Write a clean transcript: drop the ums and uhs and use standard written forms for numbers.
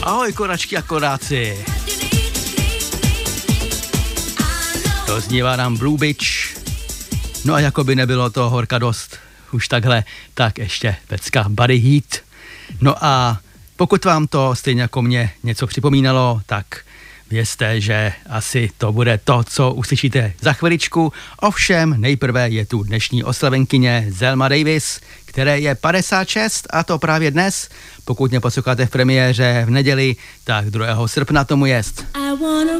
Ahoj koračky a koráci. To znívá nám Blue Beach. No a jako by nebylo to horka dost už takhle, tak ještě pecka Body Heat. No a pokud vám to stejně jako mě něco připomínalo, tak vězte, že asi to bude to, co uslyšíte za chviličku. Ovšem nejprve je tu dnešní oslavenkyně Zelma Davis, které je 56 a to právě dnes. Pokud mě posloucháte v premiéře v neděli, tak 2. srpna tomu jest.